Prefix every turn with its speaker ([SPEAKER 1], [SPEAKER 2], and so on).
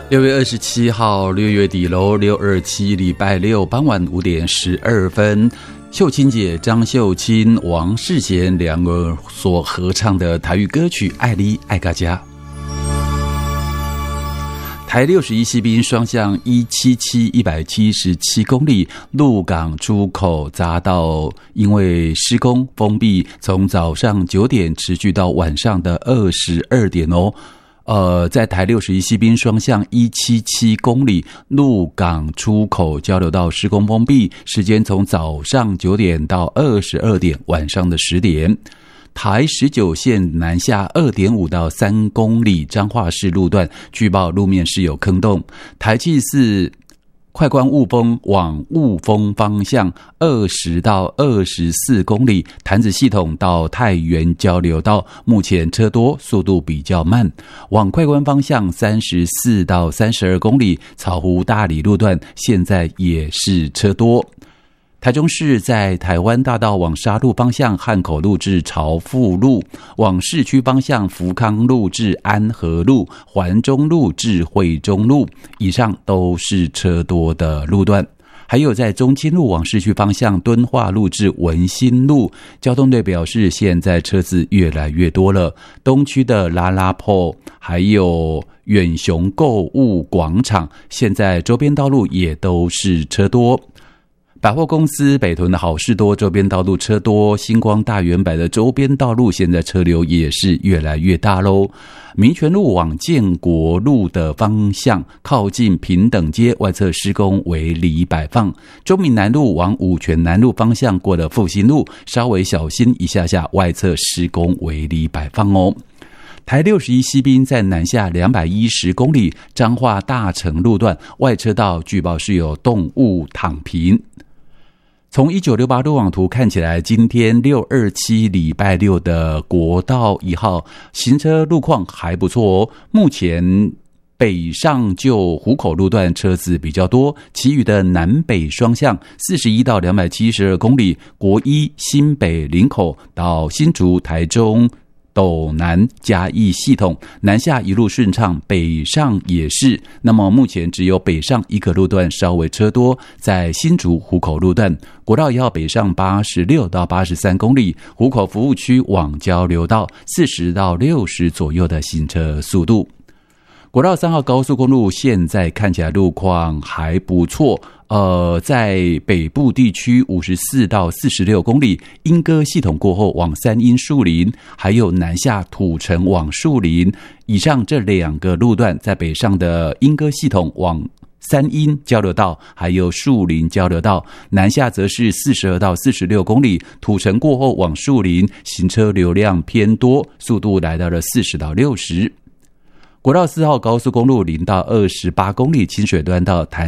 [SPEAKER 1] 6月27号，6月底喽，627礼拜六傍晚5点12分，秀清姐张秀清、王世贤两个所合唱的台语歌曲《爱你爱大家》。台61西滨双向177公里，鹿港出口匝道因为施工封闭，从早上9点持续到晚上的22点哦。在台61西滨双向177公里，鹿港出口交流道施工封闭，时间从早上9点到22点，晚上的10点。台19线南下 2.5 到3公里彰化市路段，据报路面是有坑洞。台74快关雾峰往雾峰方向20到24公里，潭子系统到太原交流道目前车多，速度比较慢。往快关方向34到32公里，草湖大里路段现在也是车多。台中市在台湾大道往沙鹿方向汉口路至朝富路，往市区方向福康路至安和路、环中路至惠中路，以上都是车多的路段。还有在中清路往市区方向敦化路至文心路，交通队表示现在车子越来越多了。东区的拉拉坡还有远雄购物广场，现在周边道路也都是车多。百货公司北屯的好事多周边道路车多，星光大圆柏的周边道路现在车流也是越来越大咯。民权路往建国路的方向靠近平等街外侧施工围篱摆放，中闽南路往五权南路方向过了复兴路稍微小心一下下，外侧施工围篱摆放哦。台61西滨在南下210公里，彰化大城路段外车道据报是有动物躺平。从1968路网图看起来，今天627礼拜六的国道1号行车路况还不错哦。目前北上就湖口路段车子比较多，其余的南北双向41到272公里，国一新北林口到新竹台中斗南嘉义系统南下一路顺畅，北上也是。那么目前只有北上一个路段稍微车多，在新竹湖口路段，国道1号北上86到83公里，湖口服务区往交流道40到60左右的行车速度。国道3号高速公路现在看起来路况还不错，在北部地区54到46公里，莺歌系统过后往三莺树林，还有南下土城往树林，以上这两个路段在北上的莺歌系统往三莺交流道还有树林交流道，南下则是42到46公里，土城过后往树林行车流量偏多，速度来到了40到60。国道4号高速公路0到28公里，清水端到台